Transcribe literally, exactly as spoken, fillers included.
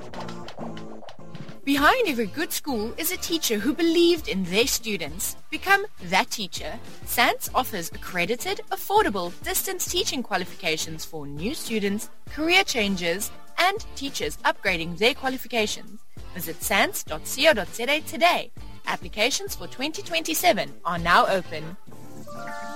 Behind every good school is a teacher who believed in their students. Become that teacher. S A N T S offers accredited, affordable, distance teaching qualifications for new students, career changers, and teachers upgrading their qualifications. Visit sans dot co dot za today. Applications for twenty twenty-seven are now open.